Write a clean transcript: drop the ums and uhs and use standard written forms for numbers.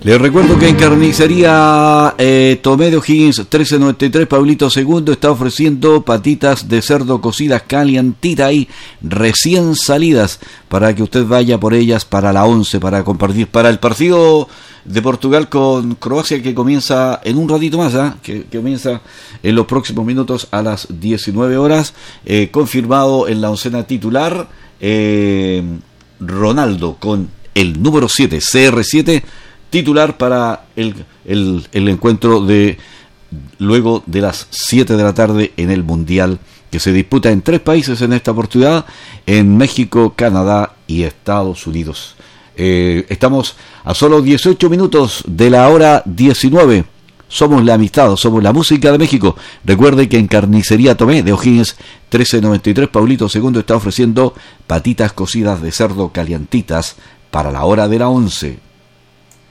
Les recuerdo que en Carnicería Tomé de O'Higgins 1393, Pablito II está ofreciendo patitas de cerdo cocidas calientitas y recién salidas para que usted vaya por ellas para la 11, para compartir, para el partido de Portugal con Croacia que comienza en un ratito más, que comienza en los próximos minutos a las 19 horas, confirmado en la oncena titular Ronaldo con el número 7, CR7, titular para el encuentro de luego de las 7 de la tarde en el Mundial que se disputa en 3 países en esta oportunidad, en México, Canadá y Estados Unidos. Estamos a solo 18 minutos de la hora 19. Somos la amistad, somos la música de México. Recuerde que en Carnicería Tomé de O'Higgins 1393, Pablito II está ofreciendo patitas cocidas de cerdo calientitas para la hora de la 11.